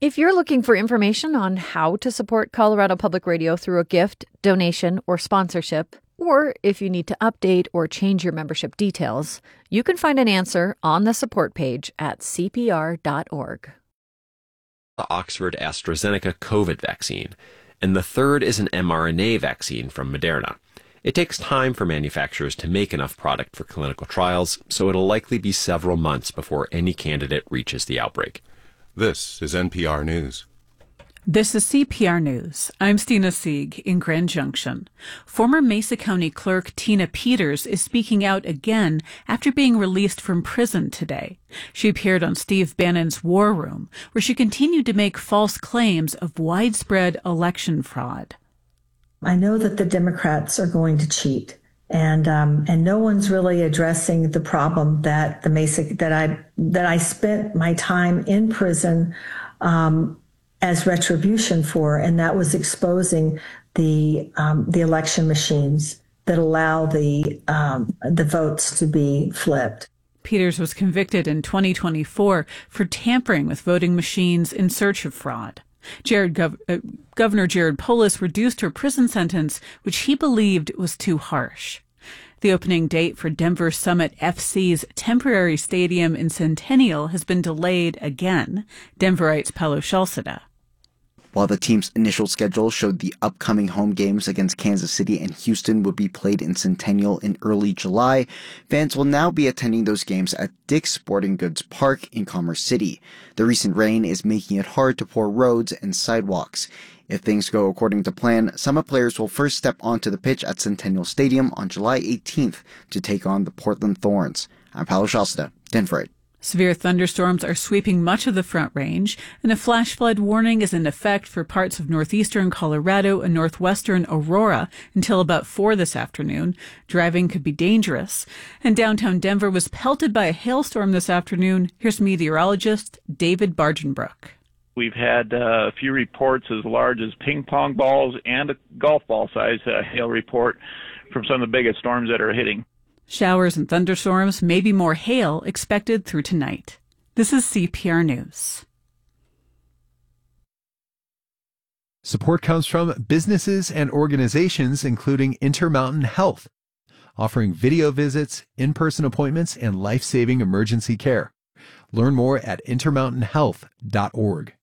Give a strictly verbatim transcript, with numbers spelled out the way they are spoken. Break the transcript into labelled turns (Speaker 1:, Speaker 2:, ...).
Speaker 1: If you're looking for information on how to support Colorado Public Radio through a gift, donation, or sponsorship, or if you need to update or change your membership details, you can find an answer on the support page at c p r dot org.
Speaker 2: The Oxford AstraZeneca COVID vaccine, and the third is an mRNA vaccine from Moderna. It takes time for manufacturers to make enough product for clinical trials, so it'll likely be several months before any candidate reaches the outbreak.
Speaker 3: This is N P R News.
Speaker 4: This is C P R News. I'm Stina Sieg in Grand Junction. Former Mesa County Clerk Tina Peters is speaking out again after being released from prison today. She appeared on Steve Bannon's War Room, where she continued to make false claims of widespread election fraud.
Speaker 5: I know that the Democrats are going to cheat. And um, and no one's really addressing the problem that the Mesa that I that I spent my time in prison um, as retribution for, and that was exposing the um, the election machines that allow the um, the votes to be flipped.
Speaker 4: Peters was convicted in twenty twenty-four for tampering with voting machines in search of fraud. Jared Gov- uh, Governor Jared Polis reduced her prison sentence, which he believed was too harsh. The opening date for Denver Summit F C's temporary stadium in Centennial has been delayed again, Denver writes Paulo Shalceda.
Speaker 6: While the team's initial schedule showed the upcoming home games against Kansas City and Houston would be played in Centennial in early July, fans will now be attending those games at Dick's Sporting Goods Park in Commerce City. The recent rain is making it hard to pour roads and sidewalks. If things go according to plan, Summit players will first step onto the pitch at Centennial Stadium on July eighteenth to take on the Portland Thorns. I'm Paulo Shalceda, Denver.
Speaker 4: Severe thunderstorms are sweeping much of the Front Range, and a flash flood warning is in effect for parts of northeastern Colorado and northwestern Aurora until about four this afternoon. Driving could be dangerous. And downtown Denver was pelted by a hailstorm this afternoon. Here's meteorologist David Bargenbrook.
Speaker 7: We've had uh, a few reports as large as ping pong balls and a golf ball size uh, hail report from some of the biggest storms that are hitting.
Speaker 4: Showers and thunderstorms, maybe more hail expected through tonight. This is C P R News.
Speaker 8: Support comes from businesses and organizations including Intermountain Health, offering video visits, in-person appointments, and life-saving emergency care. Learn more at intermountain health dot org.